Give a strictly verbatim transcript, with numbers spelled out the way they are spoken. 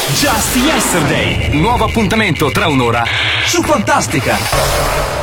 Just Yesterday, nuovo appuntamento tra un'ora su Fantastica.